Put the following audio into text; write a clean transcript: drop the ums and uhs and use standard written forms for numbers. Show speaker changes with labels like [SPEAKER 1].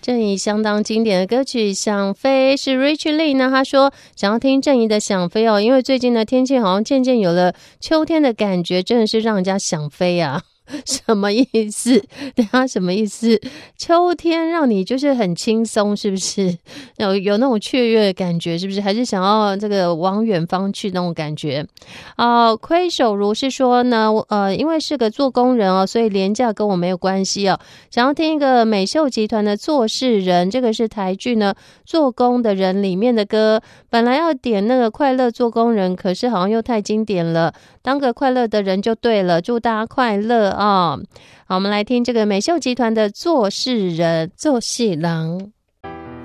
[SPEAKER 1] 郑怡相当经典的歌曲《想飞》是 Rich Lee 呢，他说想要听郑怡的《想飞》哦，因为最近的天气好像渐渐有了秋天的感觉，真的是让人家想飞啊。什么意思？等下什么意思？秋天让你就是很轻松，是不是？有那种雀跃的感觉，是不是？还是想要这个往远方去那种感觉？亏手如是说呢，因为是个做工人哦，所以廉价跟我没有关系哦。想要听一个美秀集团的《做事人》，这个是台剧呢做工的人里面的歌。本来要点那个快乐做工人，可是好像又太经典了，当个快乐的人就对了。祝大家快乐啊！好，我们来听这个美秀集团的《做事人》做戏郎。